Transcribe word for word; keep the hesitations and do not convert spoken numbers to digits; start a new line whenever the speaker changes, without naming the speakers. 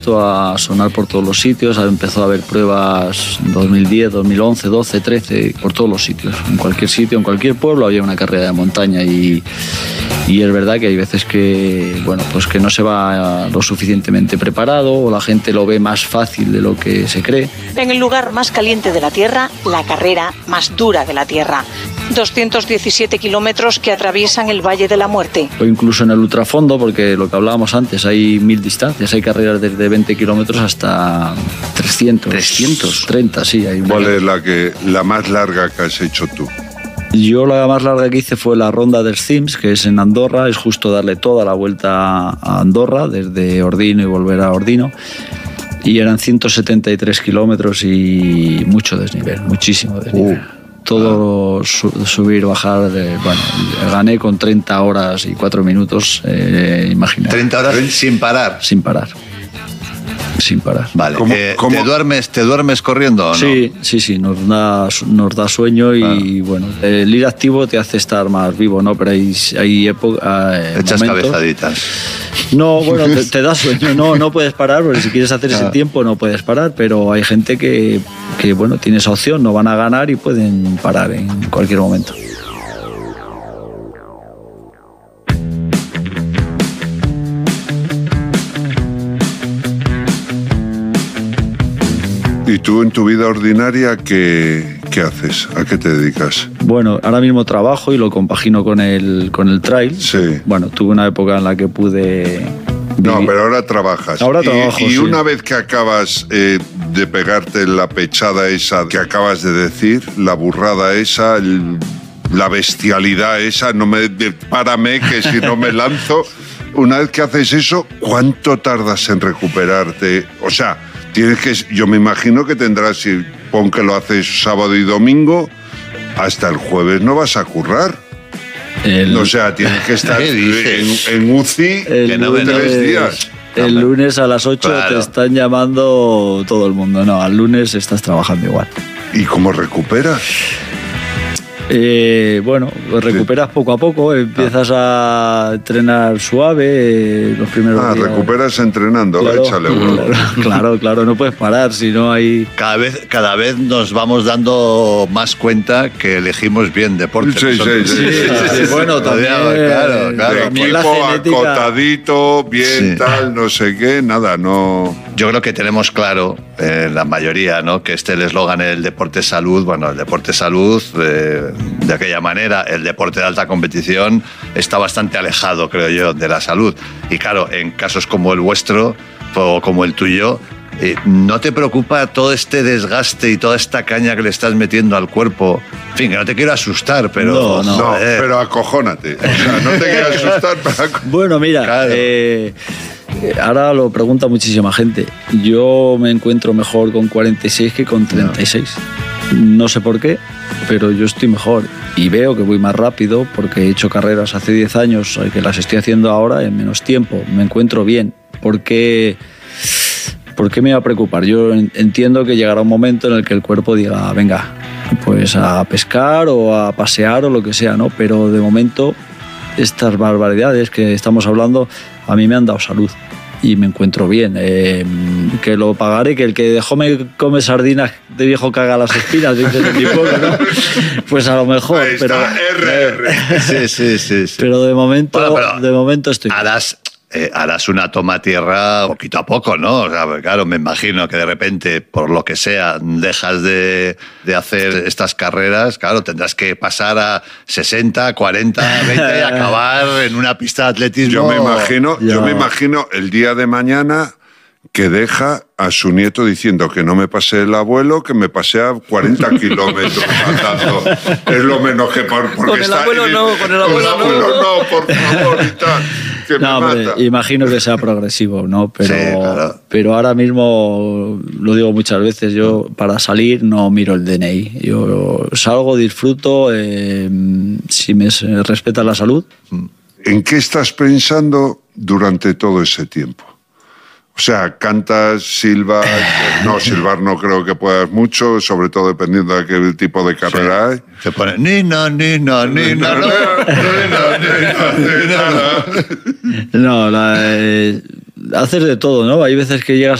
A sonar por todos los sitios, empezó a haber pruebas en dos mil diez, dos mil once, doce, trece, por todos los sitios. En cualquier sitio, en cualquier pueblo había una carrera de montaña y, y es verdad que hay veces que, bueno, pues que no se va lo suficientemente preparado o la gente lo ve más fácil de lo que se cree.
En el lugar más caliente de la Tierra, la carrera más dura de la Tierra. doscientos diecisiete kilómetros que atraviesan el Valle de la Muerte.
O incluso en el ultrafondo, porque lo que hablábamos antes, hay mil distancias, hay carreras desde veinte kilómetros hasta trescientos.
¿trescientos?
treinta, sí. Hay una.
¿Cuál es la, que, la más larga que has hecho tú?
Yo la más larga que hice fue la Ronda dels Cims, que es en Andorra, es justo darle toda la vuelta a Andorra, desde Ordino y volver a Ordino. Y eran ciento setenta y tres kilómetros y mucho desnivel, muchísimo desnivel. Uh. Todo su, subir, bajar, de, bueno, gané con treinta horas y cuatro minutos, eh, imagina.
¿treinta horas sin parar?
Sin parar. Sin parar.
Vale.
¿Cómo,
eh,
cómo?
¿Te duermes, te duermes corriendo o no?
Sí, sí, sí, nos da, nos da sueño y ah. bueno, el ir activo te hace estar más vivo, ¿no? Pero hay, hay épocas... Eh,
Echas
momentos,
cabezaditas.
No, bueno, te, te da sueño, no, no puedes parar, porque si quieres hacer ese ah. tiempo no puedes parar, pero hay gente que, que, bueno, tiene esa opción, no van a ganar y pueden parar en cualquier momento.
¿Y tú en tu vida ordinaria qué, qué haces? ¿A qué te dedicas?
Bueno, ahora mismo trabajo y lo compagino con el, con el trail.
Sí.
Bueno, tuve una época en la que pude...
No, vivir. Pero ahora trabajas.
Ahora trabajo,
Y, y
sí.
una vez que acabas eh, de pegarte la pechada esa que acabas de decir, la burrada esa, el, la bestialidad esa, no me párame que si no me lanzo. Una vez que haces eso, ¿cuánto tardas en recuperarte? O sea, tienes que, yo me imagino que tendrás, si pon que lo haces sábado y domingo, hasta el jueves no vas a currar. El, o sea, tienes que estar en, en U C I
el
en
lunes,
tres días.
El lunes a las ocho claro. Te están llamando todo el mundo. No, al lunes estás trabajando igual.
¿Y cómo recuperas?
Eh, bueno, pues recuperas poco a poco, empiezas a entrenar suave eh, los primeros
ah,
días.
Ah, recuperas entrenando,
claro,
échale uno.
Claro, claro, claro, no puedes parar, si no hay...
Cada vez, cada vez nos vamos dando más cuenta que elegimos bien deporte.
Sí, sí, sí, sí, sí, sí, sí.
Bueno, también,
claro, claro.
De equipo genética... acotadito, bien, sí. tal, no sé qué, nada, no...
Yo creo que tenemos claro, eh, la mayoría, ¿no? Que este el eslogan, el deporte es salud, bueno, el deporte es salud... Eh, de aquella manera, el deporte de alta competición está bastante alejado, creo yo, de la salud. Y claro, en casos como el vuestro o como el tuyo, eh, ¿no te preocupa todo este desgaste y toda esta caña que le estás metiendo al cuerpo? En fin, que no te quiero asustar, pero...
No, no,
no pero acojónate. O sea, no te quiero asustar, pero...
Bueno, mira, claro. eh, ahora lo pregunta muchísima gente. Yo me encuentro mejor con cuarenta y seis que con treinta y seis. No. No sé por qué, pero yo estoy mejor y veo que voy más rápido porque he hecho carreras hace diez años que las estoy haciendo ahora en menos tiempo. Me encuentro bien. ¿Por qué, ¿Por qué me va a preocupar? Yo entiendo que llegará un momento en el que el cuerpo diga, venga, pues a pescar o a pasear o lo que sea, ¿no? Pero de momento estas barbaridades que estamos hablando a mí me han dado salud. Y me encuentro bien, eh, que lo pagaré, que el que dejó me come sardinas de viejo caga las espinas, dice mi pueblo, ¿no? Pues a lo mejor,
ahí
pero
está, R R.
Sí, sí, sí, sí.
Pero de momento, bueno, pero de momento estoy.
Harás, eh, harás una toma a tierra poquito a poco, ¿no? O sea, claro, me imagino que de repente, por lo que sea, dejas de, de hacer estas carreras, claro, tendrás que pasar a sesenta, cuarenta, veinte y acabar en una pista de atletismo.
Yo me imagino, yo, yo me imagino el día de mañana que deja a su nieto diciendo que no me pase el abuelo, que me pase a cuarenta kilómetros andando. Es lo menos que por, porque
con el
está
abuelo
en,
no, con el abuelo,
con el abuelo
no.
no, por favor, y tal. Que
no,
me
hombre,
mata.
Imagino que sea progresivo, ¿no? Pero,
sí, claro.
pero ahora mismo, lo digo muchas veces, yo para salir no miro el D N I. Yo salgo, disfruto, eh, si me respeta la salud.
¿En qué estás pensando durante todo ese tiempo? O sea, cantas, silbas, no, silbar no creo que puedas mucho, sobre todo dependiendo de qué tipo de carrera sí. hay.
Se pone nina, nina, nina, no,
no, la, eh, haces de todo, ¿no? Hay veces que llegas